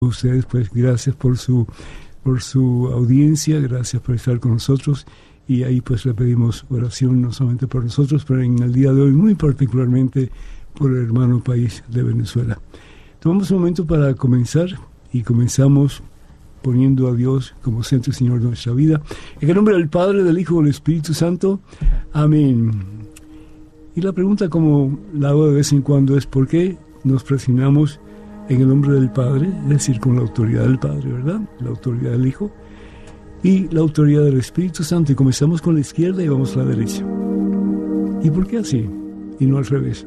ustedes, pues gracias por su audiencia, gracias por estar con nosotros, y ahí pues le pedimos oración no solamente por nosotros, pero en el día de hoy muy particularmente por el hermano país de Venezuela. Tomamos un momento para comenzar, y comenzamos poniendo a Dios como centro y Señor de nuestra vida. En el nombre del Padre, del Hijo y del Espíritu Santo. Amén. Y la pregunta, como la hago de vez en cuando, es ¿por qué nos presionamos en el nombre del Padre? Es decir, con la autoridad del Padre, ¿verdad? La autoridad del Hijo y la autoridad del Espíritu Santo. Y comenzamos con la izquierda y vamos a la derecha. ¿Y por qué así? Y no al revés.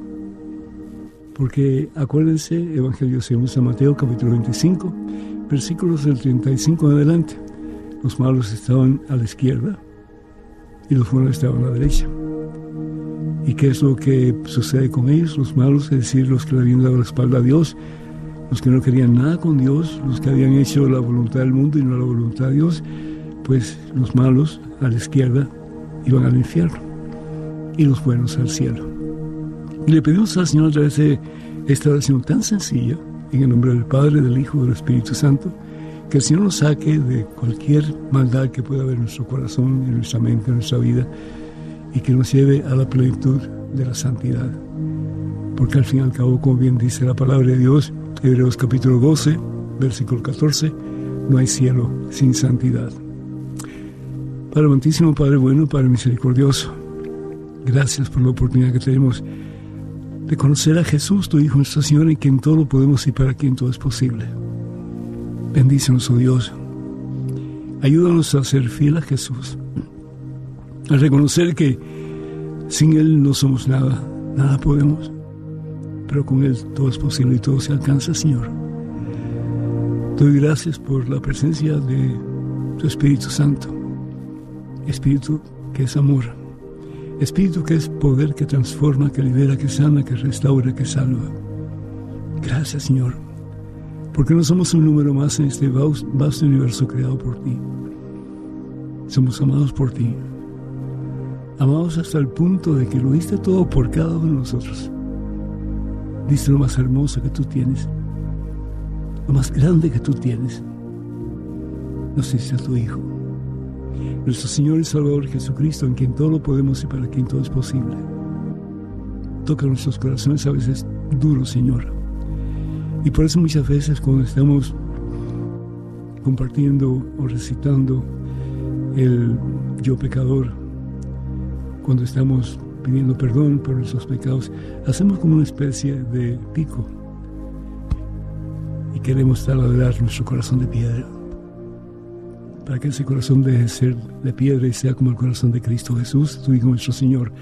Porque acuérdense, Evangelio según San Mateo, capítulo 25, versículos del 35 en adelante. Los malos estaban a la izquierda y los buenos estaban a la derecha. ¿Y qué es lo que sucede con ellos? Los malos, es decir, los que le habían dado la espalda a Dios, los que no querían nada con Dios, los que habían hecho la voluntad del mundo y no la voluntad de Dios, pues los malos a la izquierda iban al infierno y los buenos al cielo. Y le pedimos al Señor a través de esta oración tan sencilla, en el nombre del Padre, del Hijo y del Espíritu Santo, que el Señor nos saque de cualquier maldad que pueda haber en nuestro corazón, en nuestra mente, en nuestra vida, y que nos lleve a la plenitud de la santidad. Porque al fin y al cabo, como bien dice la palabra de Dios, Hebreos capítulo 12, versículo 14, no hay cielo sin santidad. Padre amantísimo, Padre bueno, Padre misericordioso, gracias por la oportunidad que tenemos de conocer a Jesús, tu Hijo, nuestro Señor, en quien todo lo podemos y para quien todo es posible. Bendícenos, oh Dios. Ayúdanos a ser fiel a Jesús, a reconocer que sin Él no somos nada, nada podemos, pero con Él todo es posible y todo se alcanza, Señor. Te doy gracias por la presencia de tu Espíritu Santo, Espíritu que es amor, Espíritu que es poder, que transforma, que libera, que sana, que restaura, que salva. Gracias, Señor, porque no somos un número más en este vasto universo creado por ti. Somos amados por ti, amados hasta el punto de que lo diste todo por cada uno de nosotros. Diste lo más hermoso que tú tienes, lo más grande que tú tienes. Nos diste a tu Hijo, nuestro Señor y Salvador Jesucristo, en quien todo lo podemos y para quien todo es posible. Toca nuestros corazones a veces duros, Señor. Y por eso muchas veces cuando estamos compartiendo o recitando el yo pecador, cuando estamos pidiendo perdón por nuestros pecados, hacemos como una especie de pico y queremos taladrar nuestro corazón de piedra, para que ese corazón deje de ser de piedra y sea como el corazón de Cristo Jesús, tu Hijo nuestro Señor.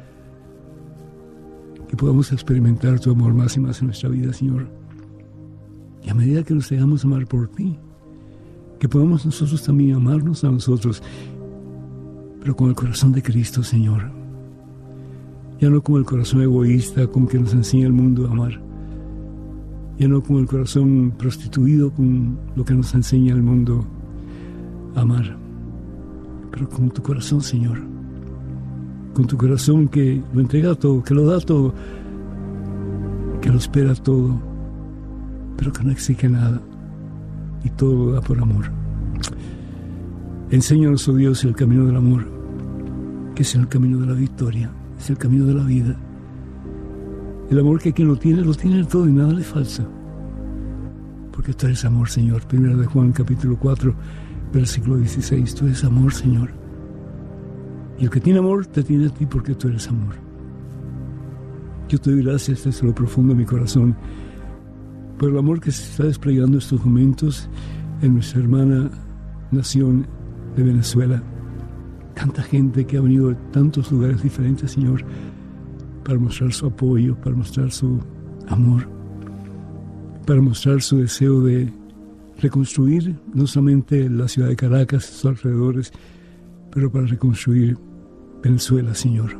Que podamos experimentar tu amor más y más en nuestra vida, Señor. Y a medida que nos dejamos amar por ti, que podamos nosotros también amarnos a nosotros, pero con el corazón de Cristo, Señor. Ya no con el corazón egoísta con que nos enseña el mundo a amar. Ya no con el corazón prostituido con lo que nos enseña el mundo amar, pero con tu corazón, Señor, con tu corazón que lo entrega todo, que lo da todo, que lo espera todo, pero que no exige nada y todo lo da por amor. Enséñanos, oh Dios, el camino del amor, que es el camino de la victoria, es el camino de la vida. El amor que quien lo tiene todo y nada le falta, porque tú eres amor, Señor. Primera de Juan capítulo 4, versículo 16, tú eres amor, Señor. Y el que tiene amor, te tiene a ti porque tú eres amor. Yo te doy gracias desde lo profundo de mi corazón por el amor que se está desplegando en estos momentos en nuestra hermana nación de Venezuela. Tanta gente que ha venido de tantos lugares diferentes, Señor, para mostrar su apoyo, para mostrar su amor, para mostrar su deseo de reconstruir no solamente la ciudad de Caracas, sus alrededores, pero para reconstruir Venezuela, Señor.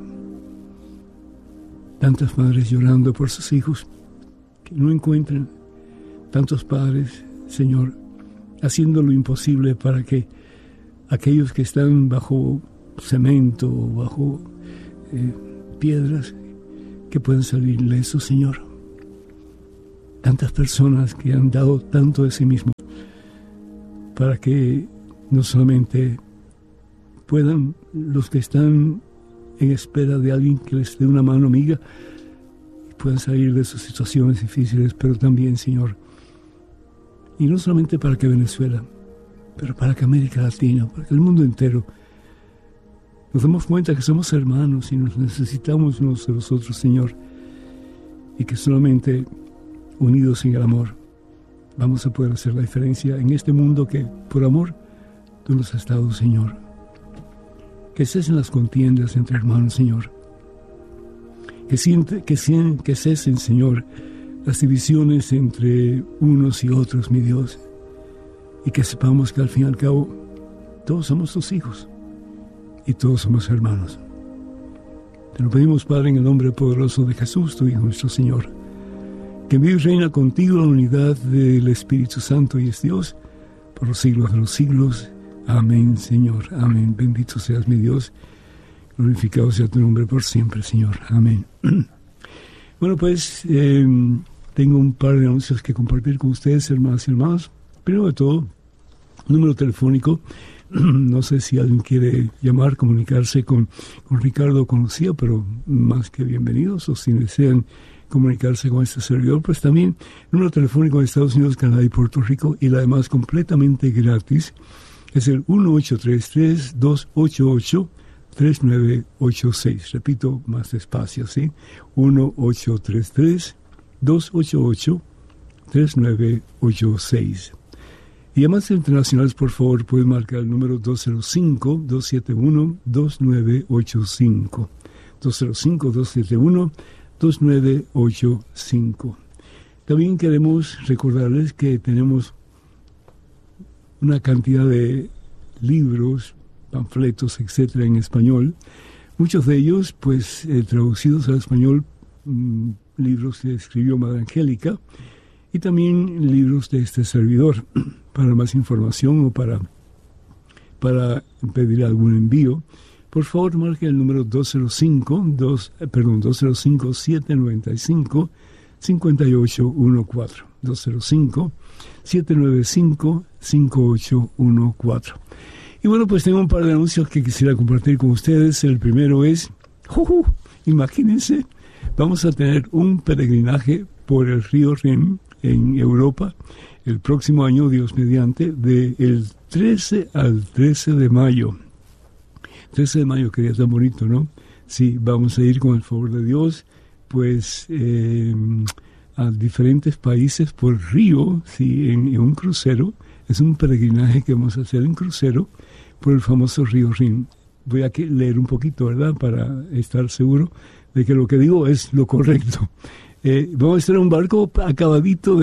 Tantas madres llorando por sus hijos que no encuentran, tantos padres, Señor, haciendo lo imposible para que aquellos que están bajo cemento o bajo piedras, que puedan salir ilesos, Señor. tantas personas que han dado tanto de sí mismos para que no solamente puedan los que están en espera de alguien que les dé una mano amiga y puedan salir de sus situaciones difíciles, pero también, Señor, y no solamente para que Venezuela, pero para que América Latina, para que el mundo entero nos demos cuenta que somos hermanos y nos necesitamos unos de los otros, Señor, y que solamente unidos en el amor vamos a poder hacer la diferencia en este mundo que, por amor, Tú nos has dado, Señor. Que cesen las contiendas entre hermanos, Señor. Que cesen, Señor, las divisiones entre unos y otros, mi Dios. Y que sepamos que al fin y al cabo todos somos tus hijos y todos somos hermanos. Te lo pedimos, Padre, en el nombre poderoso de Jesús, tu Hijo, nuestro Señor, que vive y reina contigo la unidad del Espíritu Santo y es Dios por los siglos de los siglos. Amén, Señor. Amén. Bendito seas, mi Dios. Glorificado sea tu nombre por siempre, Señor. Amén. Bueno, pues tengo un par de anuncios que compartir con ustedes, hermanas y hermanos. Primero de todo, número telefónico. No sé si alguien quiere llamar, comunicarse con Ricardo o con Lucía, pero más que bienvenidos. O si desean comunicarse con este servidor, pues también número telefónico de Estados Unidos, Canadá y Puerto Rico, y además completamente gratis. Es el 1-833-288-3986. Repito más despacio, ¿sí? 1-833-288-3986. Y llamadas internacionales, por favor, pueden marcar el número 205-271-2985. 205-271-2985. También queremos recordarles que tenemos una cantidad de libros, panfletos, etcétera, en español. Muchos de ellos, pues, traducidos al español, libros que escribió Madre Angélica, y también libros de este servidor. Para más información o para pedir algún envío, por favor marque el número 205-795-5814. 205-795-5814. Y bueno, pues tengo un par de anuncios que quisiera compartir con ustedes. El primero es, imagínense, vamos a tener un peregrinaje por el río Rin en Europa el próximo año, Dios mediante, del 13 al 13 de mayo. 13 de mayo, que día tan bonito, ¿no? Sí, vamos a ir con el favor de Dios, pues, a diferentes países por río, sí, en un crucero. Es un peregrinaje que vamos a hacer en crucero por el famoso río Rin. Voy a leer un poquito, ¿verdad?, para estar seguro de que lo que digo es lo correcto. Vamos a estar en un barco acabadito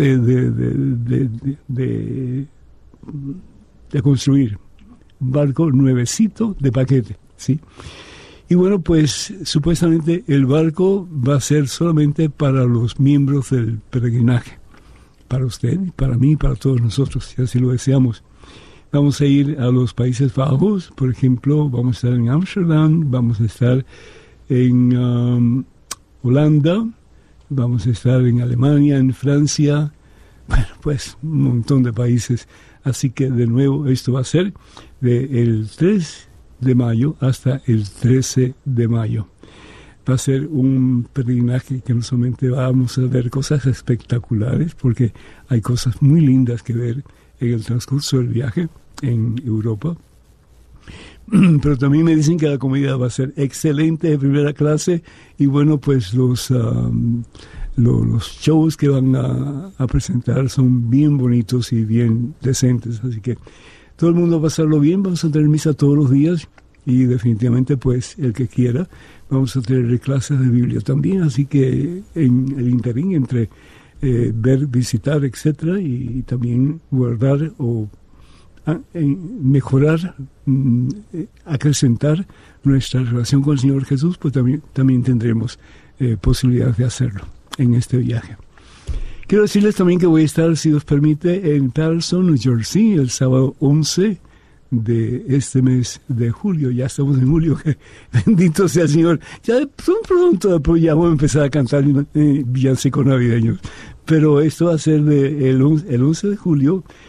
de construir. Un barco nuevecito de paquete, ¿sí? Y bueno, pues supuestamente el barco va a ser solamente para los miembros del peregrinaje. Para usted, para mí, para todos nosotros, si así lo deseamos. Vamos a ir a los Países Bajos, por ejemplo, vamos a estar en Ámsterdam, vamos a estar en Holanda, vamos a estar en Alemania, en Francia, bueno, pues un montón de países. Así que de nuevo esto va a ser del 3 de mayo hasta el 13 de mayo. Va a ser un peregrinaje que no solamente vamos a ver cosas espectaculares, porque hay cosas muy lindas que ver en el transcurso del viaje en Europa, pero también me dicen que la comida va a ser excelente, de primera clase, y bueno, pues los shows que van a presentar son bien bonitos y bien decentes, así que todo el mundo va a pasarlo bien. Vamos a tener misa todos los días y definitivamente, pues, el que quiera, vamos a tener clases de Biblia también, así que en el interín entre ver, visitar, etcétera, y también guardar o mejorar, acrecentar nuestra relación con el Señor Jesús, pues también tendremos posibilidad de hacerlo en este viaje. Quiero decirles también que voy a estar, si Dios permite, en Patterson, New Jersey, el sábado 11 de este mes de julio. Ya estamos en julio, bendito sea el Señor. Ya pronto ya voy a empezar a cantar villancicos navideños. Pero esto va a ser el 11 de julio,